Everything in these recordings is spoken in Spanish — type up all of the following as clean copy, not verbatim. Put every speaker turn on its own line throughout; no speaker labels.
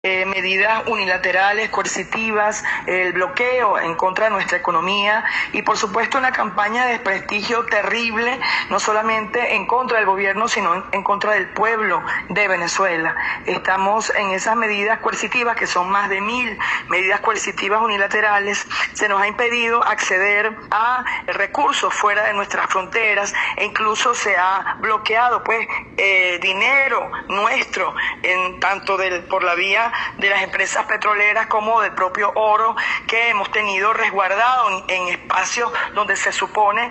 medidas unilaterales, coercitivas, el bloqueo en contra de nuestra economía y por supuesto una campaña de desprestigio terrible, no solamente en contra del gobierno, sino en contra del pueblo de Venezuela. Estamos en esas medidas coercitivas, que son más de 1000 medidas coercitivas unilaterales. Se nos ha impedido acceder a recursos fuera de nuestras fronteras e incluso se ha bloqueado dinero nuestro, tanto por la vía de las empresas petroleras como del propio oro que hemos tenido resguardado en espacios donde se supone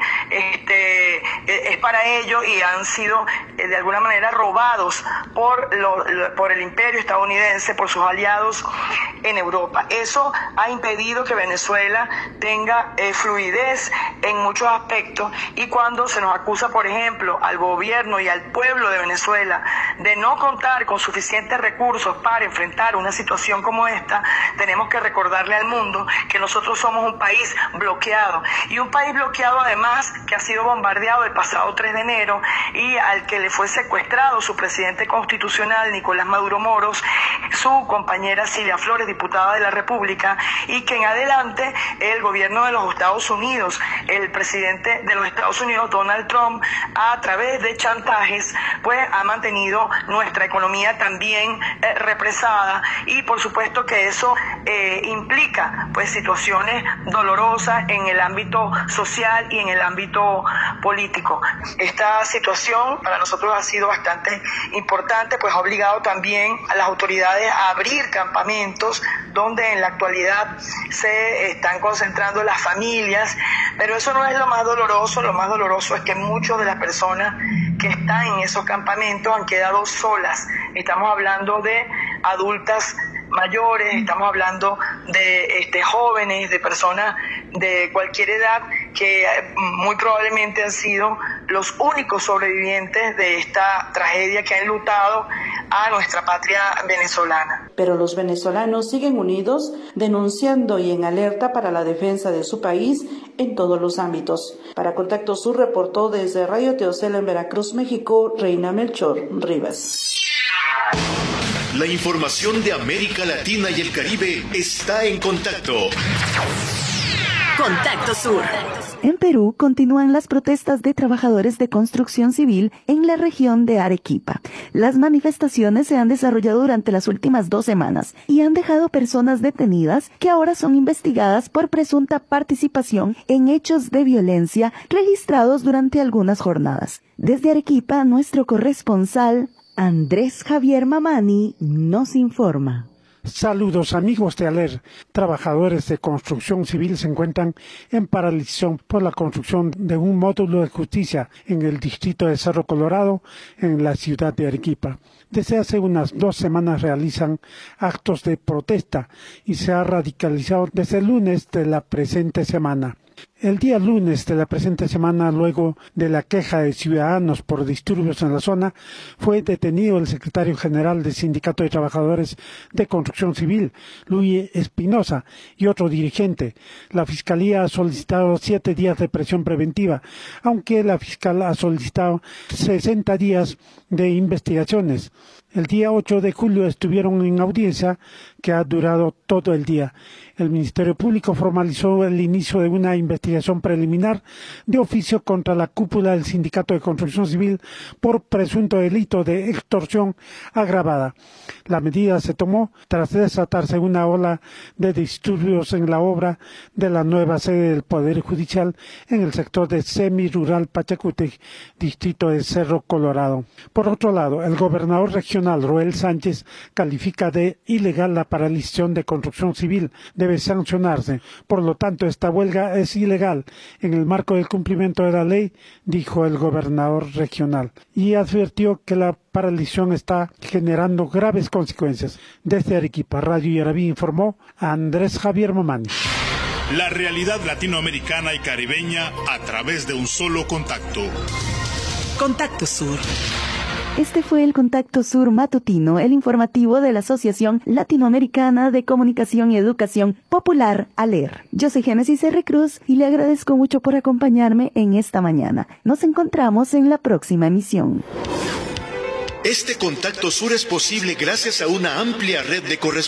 es para ello, y han sido de alguna manera robados por el imperio estadounidense, por sus aliados en Europa. Eso ha impedido que Venezuela tenga fluidez en muchos aspectos, y cuando se nos acusa, por ejemplo, al gobierno y al pueblo de Venezuela de no contar con suficientes recursos para enfrentar una situación como esta, tenemos que recordarle al mundo que nosotros somos un país bloqueado, y un país bloqueado además que ha sido bombardeado el pasado 3 de enero y al que le fue secuestrado su presidente constitucional Nicolás Maduro Moros, su compañera Cilia Flores, diputada de la República, y que en adelante el gobierno de los Estados Unidos, el presidente de los Estados Unidos Donald Trump, a través de chantajes ha mantenido nuestra economía también represada, y por supuesto que eso implica situaciones dolorosas en el ámbito social y en el ámbito político. Esta situación para nosotros ha sido bastante importante, ha obligado también a las autoridades a abrir campamentos donde en la actualidad se están concentrando las familias, pero eso no es lo más doloroso. Lo más doloroso es que muchas de las personas que están en esos campamentos han quedado solas. Estamos hablando de adultas mayores, estamos hablando de jóvenes, de personas de cualquier edad que muy probablemente han sido los únicos sobrevivientes de esta tragedia que ha enlutado a nuestra patria venezolana.
Pero los venezolanos siguen unidos, denunciando y en alerta para la defensa de su país en todos los ámbitos. Para Contacto Sur reportó desde Radio Teocelo en Veracruz, México, Reina Melchor Rivas.
La información de América Latina y el Caribe está en Contacto.
Contacto Sur.
En Perú continúan las protestas de trabajadores de construcción civil en la región de Arequipa. Las manifestaciones se han desarrollado durante las últimas 2 semanas y han dejado personas detenidas que ahora son investigadas por presunta participación en hechos de violencia registrados durante algunas jornadas. Desde Arequipa, nuestro corresponsal Andrés Javier Mamani nos informa.
Saludos amigos de ALER. Trabajadores de construcción civil se encuentran en paralización por la construcción de un módulo de justicia en el distrito de Cerro Colorado, en la ciudad de Arequipa. Desde hace unas 2 semanas realizan actos de protesta y se ha radicalizado desde el lunes de la presente semana. El día lunes de la presente semana, luego de la queja de ciudadanos por disturbios en la zona, fue detenido el secretario general del Sindicato de Trabajadores de Construcción Civil, Luis Espinosa, y otro dirigente. La Fiscalía ha solicitado 7 días de prisión preventiva, aunque la fiscal ha solicitado 60 días de investigaciones. El día 8 de julio estuvieron en audiencia que ha durado todo el día. El Ministerio Público formalizó el inicio de una investigación preliminar de oficio contra la cúpula del Sindicato de Construcción Civil por presunto delito de extorsión agravada. La medida se tomó tras desatarse una ola de disturbios en la obra de la nueva sede del Poder Judicial en el sector de semi-rural Pachacútec, distrito de Cerro Colorado. Por otro lado, el gobernador regional Roel Sánchez califica de ilegal la paralización de construcción civil. Debe sancionarse. Por lo tanto, esta huelga es ilegal en el marco del cumplimiento de la ley, dijo el gobernador regional, y advirtió que la paralización está generando graves consecuencias. Desde Arequipa, Radio Yarabí informó a Andrés Javier Mamani.
La realidad latinoamericana y caribeña a través de un solo contacto.
Contacto Sur.
Este fue el Contacto Sur matutino, el informativo de la Asociación Latinoamericana de Comunicación y Educación Popular, ALER. Yo soy Génesis R. Cruz y le agradezco mucho por acompañarme en esta mañana. Nos encontramos en la próxima emisión.
Este Contacto Sur es posible gracias a una amplia red de corresponsales